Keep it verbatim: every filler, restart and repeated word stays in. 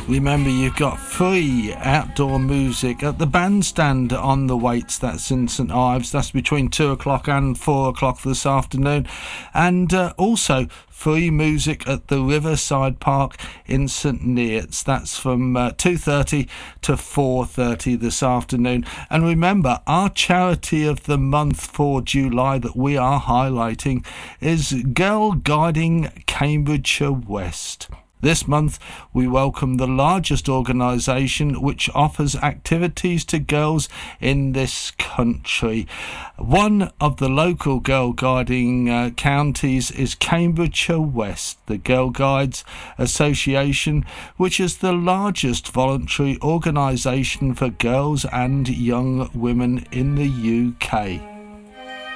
Remember, you've got free outdoor music at the bandstand on the Waits. That's in St Ives. That's between two o'clock and four o'clock this afternoon. And uh, also free music at the Riverside Park in St Neots. That's from uh, two thirty to four thirty this afternoon. And remember, our charity of the month for July that we are highlighting is Girl Guiding Cambridgeshire West. This month, we welcome the largest organisation which offers activities to girls in this country. One of the local girl guiding uh, counties is Cambridgeshire West, the Girl Guides Association, which is the largest voluntary organisation for girls and young women in the U K.